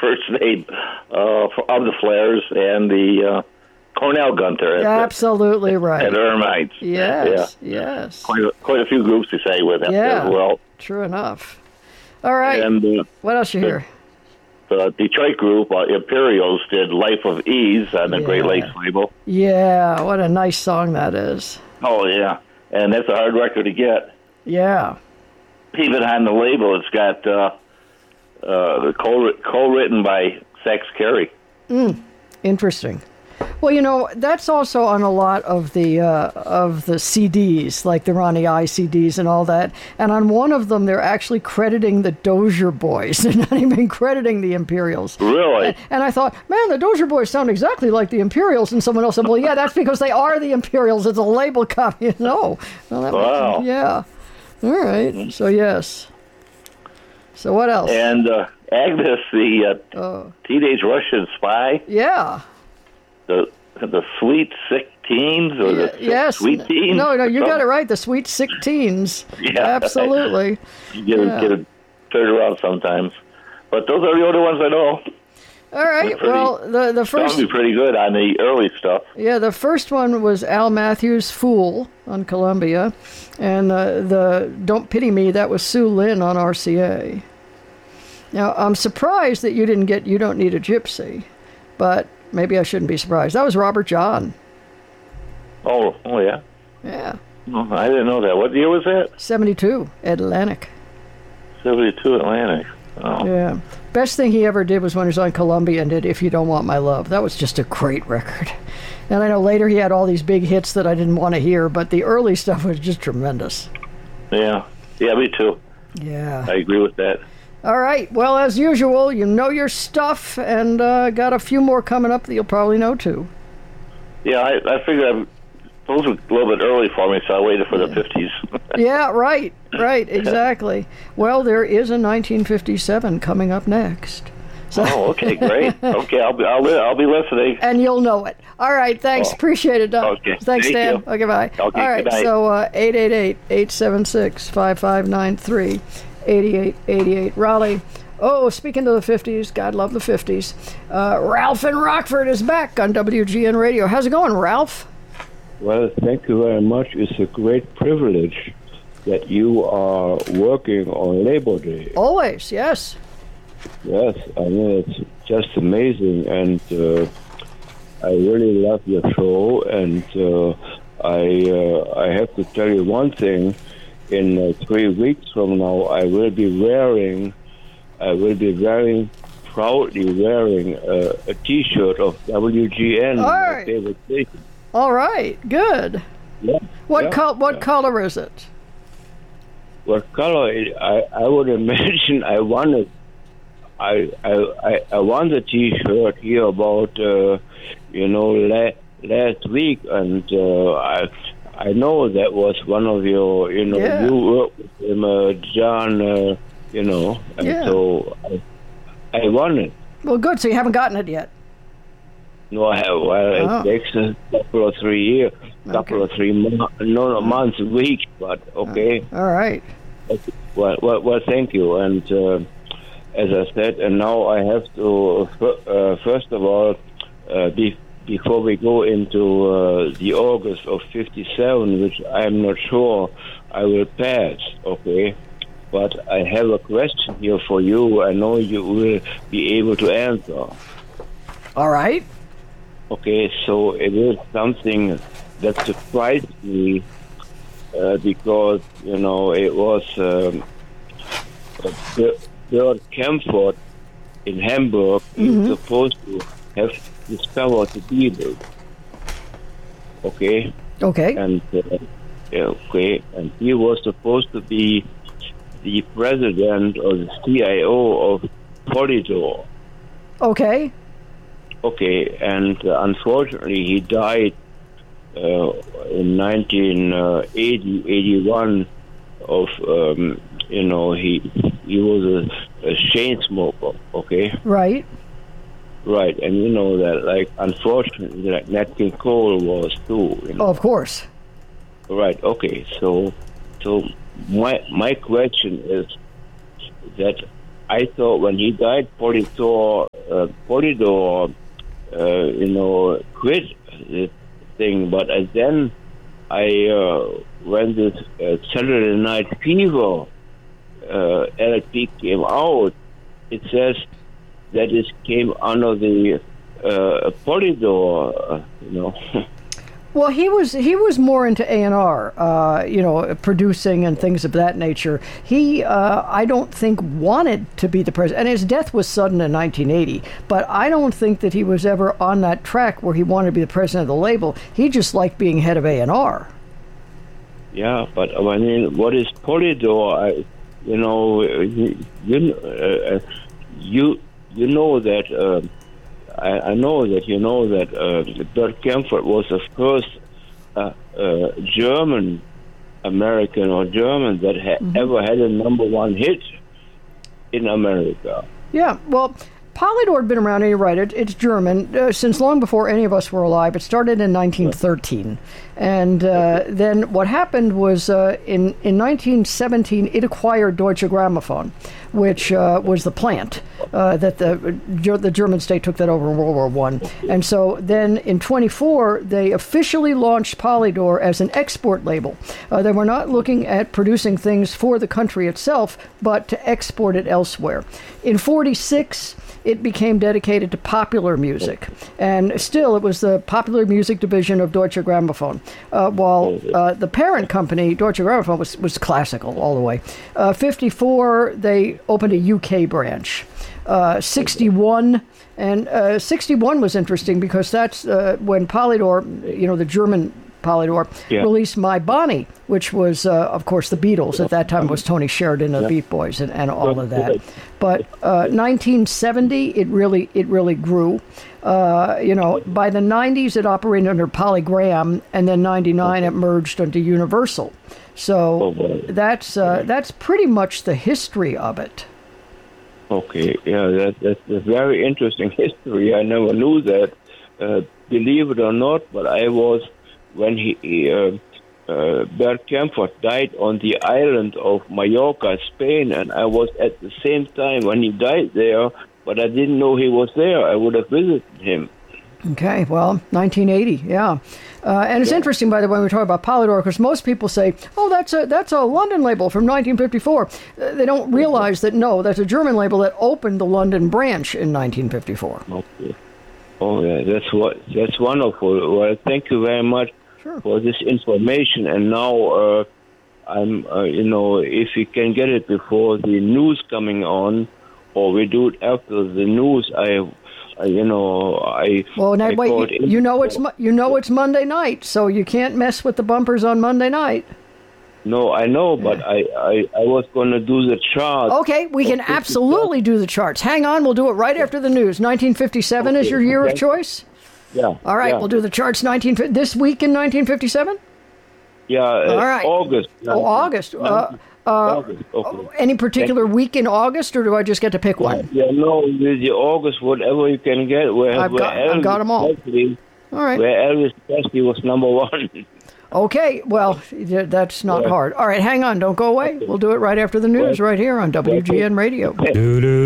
first name of the Flares and the Cornell Gunter. Absolutely right. At Ermites. Yes, yes. Quite a few groups to say with as well. True enough. All right. And what else you hear? The Detroit group, Imperials, did Life of Ease on the Great Lakes label. Yeah, what a nice song that is. Oh, yeah. And that's a hard record to get. Yeah. Even on the label, it's got co-written by Sax Carey. Interesting. Well, that's also on a lot of the CDs, like the Ronnie I CDs and all that. And on one of them, they're actually crediting the Dozier Boys. They're not even crediting the Imperials. Really? And I thought, man, the Dozier Boys sound exactly like the Imperials. And someone else said, well, yeah, that's because they are the Imperials. It's a label copy. No. Well, wow. Yeah. All right. So, yes. So what else? And Agnes, the Teenage Russian Spy. Yeah. The Sweet Sick Teens or the Sweet Teens? No, you got it right. The Sweet Sick Teens. Yeah. Absolutely. You get it turned around sometimes. But those are the only ones I know. All right. Well, the first... Sounded pretty good on the early stuff. Yeah, the first one was Al Matthews' Fool on Columbia. And the Don't Pity Me, that was Sue Lynn on RCA. Now, I'm surprised that you didn't get You Don't Need a Gypsy. But... maybe I shouldn't be surprised. That was Robert John. Oh, yeah? Yeah. Oh, I didn't know that. What year was that? 72, Atlantic. 72, Atlantic. Oh. Yeah. Best thing he ever did was when he was on Columbia and did If You Don't Want My Love. That was just a great record. And I know later he had all these big hits that I didn't want to hear, but the early stuff was just tremendous. Yeah. Yeah, me too. Yeah. I agree with that. All right. Well, as usual, you know your stuff, and got a few more coming up that you'll probably know, too. Yeah, I figured those were a little bit early for me, so I waited for the 50s. Yeah, right, exactly. Well, there is a 1957 coming up next. So okay, great. Okay, I'll be listening. And you'll know it. All right, thanks. Appreciate it, Don. Okay. Thanks, Dan. You. Okay, bye. Okay, all right, good night. So 888-876-5593. 8888 Raleigh. Oh, speaking of the 50s, God love the 50s. Ralph in Rockford is back on WGN Radio. How's it going, Ralph? Well, thank you very much. It's a great privilege that you are working on Labor Day. Always, yes. Yes, I mean, it's just amazing, and I really love your show, and I have to tell you one thing. In 3 weeks from now, I will be proudly wearing a T-shirt of WGN. All right. My favorite station. All right, good. Yeah. What color is it? What color? I would imagine I won it. I won the T-shirt here about last week, and I know that was one of your, you worked with him, John, so I won it. Well, good. So you haven't gotten it yet? No, I have. Well, it takes a couple of 3 years, months, weeks, but okay. All right. Well, thank you. And as I said, and now I have to, first of all, before we go into the August of 57, which I'm not sure I will pass, okay? But I have a question here for you. I know you will be able to answer. All right. Okay, so it is something that surprised me because, it was Bert Kaempfert in Hamburg. He was supposed to have discovered the Beatles. Okay? Okay. And, and he was supposed to be the president or the CIO of Polydor. Okay. Okay, and unfortunately he died in 1981 of, he was a chain smoker, okay? Right. Right, and you know that, like, unfortunately, like Nat King Cole was too. Oh, of course. Right, okay, so my question is that I thought when he died, Polydor, quit the thing. But then when this Saturday Night Fever LP came out, it says that it came under the Polydor, Well, he was more into A&R, producing and things of that nature. He, I don't think, wanted to be the president. And his death was sudden in 1980. But I don't think that he was ever on that track where he wanted to be the president of the label. He just liked being head of A&R. Yeah, but I mean, what is Polydor? You know that. I know that you know that Bert Kaempfert was the first German American or German that ever had a #1 hit in America. Yeah, well, Polydor had been around, and you're right, it's German, since long before any of us were alive. It started in 1913. And then what happened was in 1917, it acquired Deutsche Grammophon, which was the plant that the German state took that over in World War I. And so then in 24, they officially launched Polydor as an export label. They were not looking at producing things for the country itself, but to export it elsewhere. In 46, it became dedicated to popular music. And still, it was the popular music division of Deutsche Grammophon, while the parent company, Deutsche Grammophon, was classical all the way. 54, they opened a UK branch. 61, and 61 was interesting because that's when Polydor, the German Polydor, released My Bonnie, which was, of course, the Beatles. At that time, was Tony Sheridan and the Beat Boys and all of that. But 1970, it really grew. By the 90s, it operated under Polygram, and then 99, it merged into Universal. So that's pretty much the history of it. Okay, yeah, that's a very interesting history. I never knew that. Believe it or not, but I was when Bert Kaempfert died on the island of Mallorca, Spain, and I was at the same time when he died there, but I didn't know he was there. I would have visited him. Okay, well, 1980, yeah. And it's interesting, by the way, when we talk about Polydor, because most people say, oh, that's a London label from 1954. They don't realize that, no, that's a German label that opened the London branch in 1954. Okay. Oh, yeah, that's wonderful. Well, thank you very much for this information. And now, I'm, if we can get it before the news coming on, or we do it after the news, it's Monday night, so you can't mess with the bumpers on Monday night. No, I know, but I was going to do the chart. Okay, we can absolutely do the charts. Hang on, we'll do it right after the news. 1957 is your year of choice? Yeah. All right, we'll do the charts this week in 1957? Yeah, all right. August. August. August. Okay. Any particular week in August, or do I just get to pick one? Yeah, no, the August, whatever you can get. I've got them all. All right. Where Elvis Presley was #1. Okay, well, that's not hard. All right, hang on, don't go away. We'll do it right after the news right here on WGN Radio.